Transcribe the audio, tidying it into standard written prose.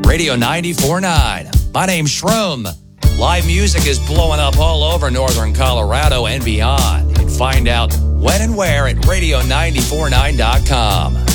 Radio 94.9. My name's Shroom. Live music is blowing up all over northern Colorado and beyond. You can find out when and where at radio949.com.